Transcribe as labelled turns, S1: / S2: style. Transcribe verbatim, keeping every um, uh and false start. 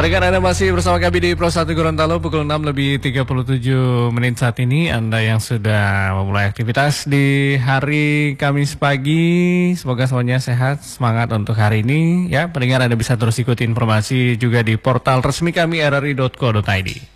S1: Pendengar, Anda masih bersama kami di Pro satu Gorontalo pukul enam lebih tiga puluh tujuh menit saat ini. Anda yang sudah memulai aktivitas di hari Kamis pagi, semoga semuanya sehat, semangat untuk hari ini. Ya, pendengar, Anda bisa terus ikuti informasi juga di portal resmi kami r r i dot co dot i d.